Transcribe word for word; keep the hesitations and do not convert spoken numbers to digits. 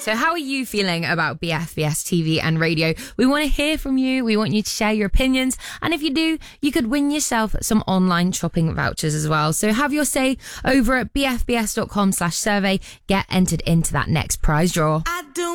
So how are you feeling about B F B S T V and radio? We want to hear from you. We want you to share your opinions. And if you do, you could win yourself some online shopping vouchers as well. So have your say over at bfbs.com slash survey. Get entered into that next prize draw. I do